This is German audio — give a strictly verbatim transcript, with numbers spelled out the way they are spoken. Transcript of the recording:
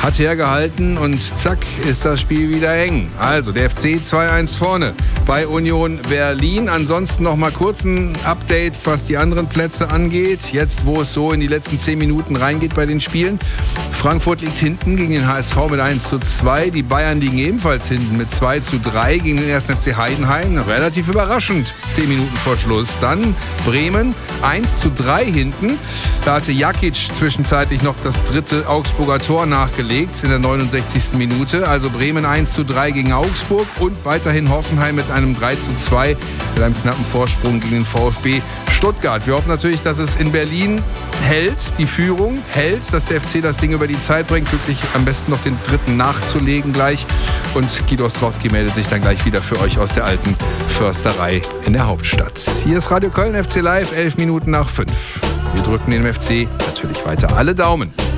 hat hergehalten und zack ist das Spiel wieder eng. Also der F C zwei eins vorne bei Union Berlin. Ansonsten noch mal kurz ein Update, was die anderen Plätze angeht. Jetzt, wo es so in die letzten zehn Minuten reingeht bei den Spielen. Frankfurt liegt hinten gegen den H S V mit eins zu zwei. Die Bayern liegen ebenfalls hinten mit zwei zu drei gegen den ersten F C Heidenheim. Relativ überraschend, zehn Minuten vor Schluss. Dann Bremen eins zu drei hinten. Da hatte Jakic zwischenzeitlich noch das dritte Augsburger Tor nachgelegt in der neunundsechzigsten Minute. Also Bremen eins zu drei gegen Augsburg und weiterhin Hoffenheim mit einem drei zu zwei mit einem knappen Vorsprung gegen den VfB Stuttgart. Wir hoffen natürlich, dass es in Berlin hält, die Führung hält, dass der F C das Ding über die Zeit bringt. Glücklich am besten noch den dritten nachzulegen gleich. Und Guido Ostrowski meldet sich dann gleich wieder für euch aus der alten Försterei in der Hauptstadt. Hier ist Radio Köln F C Live, elf Minuten nach fünf. Wir drücken dem F C natürlich weiter alle Daumen.